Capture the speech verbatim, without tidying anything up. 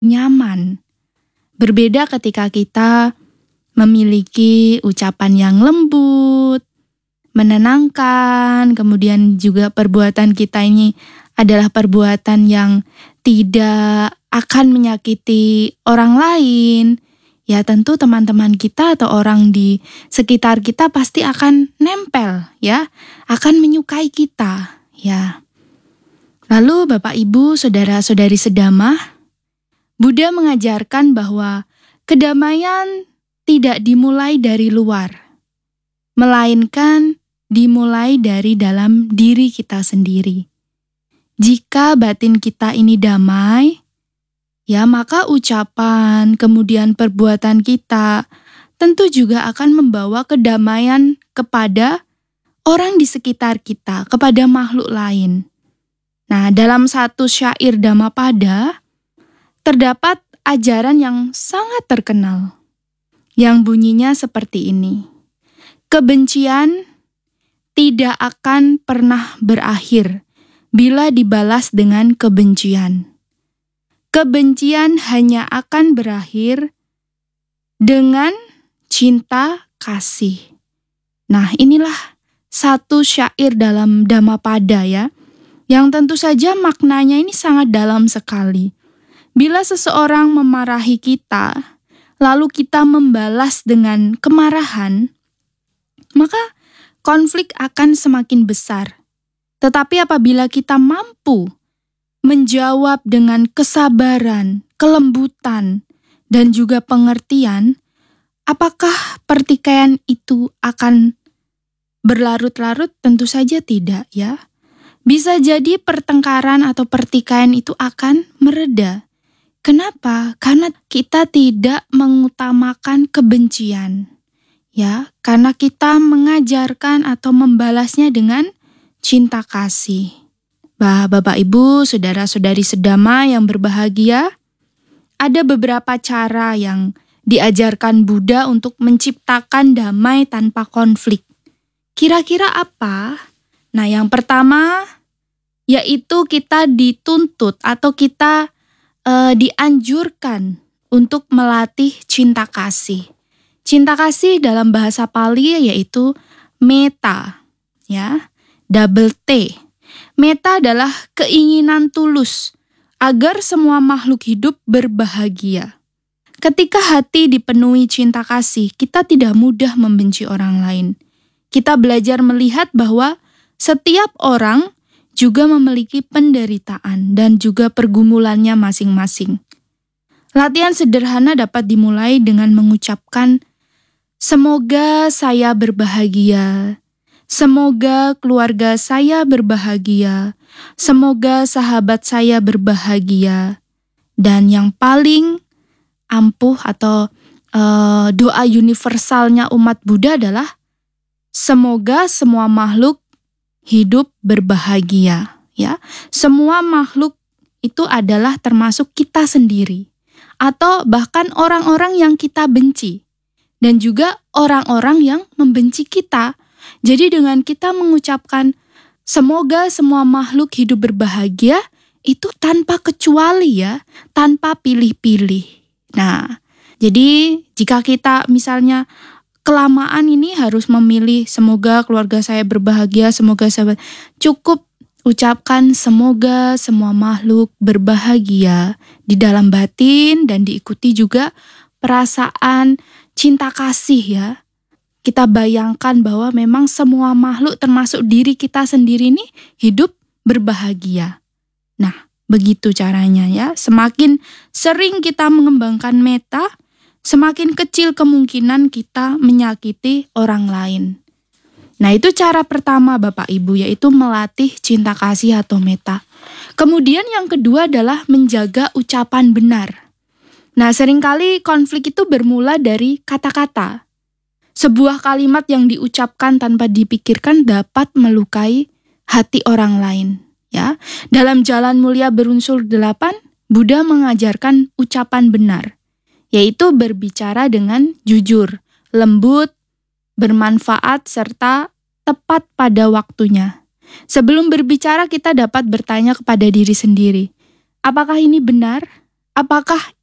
nyaman. Berbeda ketika kita memiliki ucapan yang lembut, menenangkan, kemudian juga perbuatan kita ini adalah perbuatan yang tidak akan menyakiti orang lain. Ya tentu teman-teman kita atau orang di sekitar kita pasti akan nempel ya, akan menyukai kita ya. Lalu Bapak Ibu, saudara-saudari sedamah, Buddha mengajarkan bahwa kedamaian tidak dimulai dari luar, melainkan dimulai dari dalam diri kita sendiri. Jika batin kita ini damai, ya maka ucapan, kemudian perbuatan kita tentu juga akan membawa kedamaian kepada orang di sekitar kita, kepada makhluk lain. Nah, dalam satu syair Dhammapada, terdapat ajaran yang sangat terkenal, yang bunyinya seperti ini. Kebencian tidak akan pernah berakhir bila dibalas dengan kebencian. Kebencian hanya akan berakhir dengan cinta kasih. Nah, inilah satu syair dalam Dhammapada ya, yang tentu saja maknanya ini sangat dalam sekali. Bila seseorang memarahi kita, lalu kita membalas dengan kemarahan, maka konflik akan semakin besar. Tetapi apabila kita mampu menjawab dengan kesabaran, kelembutan, dan juga pengertian, apakah pertikaian itu akan berlarut-larut? Tentu saja tidak ya. Bisa jadi pertengkaran atau pertikaian itu akan mereda. Kenapa? Karena kita tidak mengutamakan kebencian. Ya, karena kita mengajarkan atau membalasnya dengan cinta kasih. Bah, Bapak Ibu, saudara-saudari sedama yang berbahagia, ada beberapa cara yang diajarkan Buddha untuk menciptakan damai tanpa konflik. Kira-kira apa? Nah, yang pertama yaitu kita dituntut atau kita e, dianjurkan untuk melatih cinta kasih. Cinta kasih dalam bahasa Pali yaitu metta, ya, double T. Metta adalah keinginan tulus agar semua makhluk hidup berbahagia. Ketika hati dipenuhi cinta kasih, kita tidak mudah membenci orang lain. Kita belajar melihat bahwa setiap orang juga memiliki penderitaan dan juga pergumulannya masing-masing. Latihan sederhana dapat dimulai dengan mengucapkan, "Semoga saya berbahagia, semoga keluarga saya berbahagia, semoga sahabat saya berbahagia." Dan yang paling ampuh atau uh, doa universalnya umat Buddha adalah, "Semoga semua makhluk hidup berbahagia." Ya, semua makhluk itu adalah termasuk kita sendiri atau bahkan orang-orang yang kita benci dan juga orang-orang yang membenci kita. Jadi dengan kita mengucapkan semoga semua makhluk hidup berbahagia itu tanpa kecuali ya, tanpa pilih-pilih. Nah, jadi jika kita misalnya kelamaan ini harus memilih semoga keluarga saya berbahagia, semoga saya cukup ucapkan semoga semua makhluk berbahagia di dalam batin dan diikuti juga perasaan cinta kasih ya. Kita bayangkan bahwa memang semua makhluk termasuk diri kita sendiri ini hidup berbahagia. Nah, begitu caranya ya. Semakin sering kita mengembangkan metta, semakin kecil kemungkinan kita menyakiti orang lain. Nah, itu cara pertama Bapak Ibu, yaitu melatih cinta kasih atau metta. Kemudian yang kedua adalah menjaga ucapan benar. Nah, seringkali konflik itu bermula dari kata-kata. Sebuah kalimat yang diucapkan tanpa dipikirkan dapat melukai hati orang lain. Ya, dalam Jalan Mulia Berunsur delapan, Buddha mengajarkan ucapan benar, yaitu berbicara dengan jujur, lembut, bermanfaat, serta tepat pada waktunya. Sebelum berbicara, kita dapat bertanya kepada diri sendiri, apakah ini benar apakah